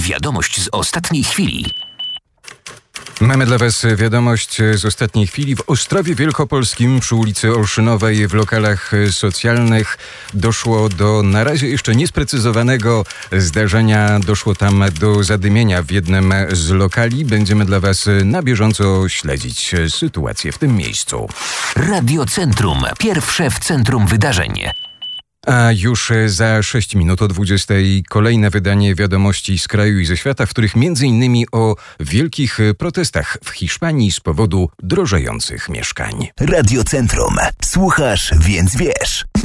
Wiadomość z ostatniej chwili. Mamy dla Was wiadomość z ostatniej chwili. W Ostrowie Wielkopolskim przy ulicy Olszynowej w lokalach socjalnych doszło do na razie jeszcze niesprecyzowanego zdarzenia. Doszło tam do zadymienia w jednym z lokali. Będziemy dla Was na bieżąco śledzić sytuację w tym miejscu. Radiocentrum. Pierwsze w centrum wydarzeń. A już za 6 minut o 20 kolejne wydanie wiadomości z kraju i ze świata, w których m.in. o wielkich protestach w Hiszpanii z powodu drożejących mieszkań. Radiocentrum. Słuchasz, więc wiesz.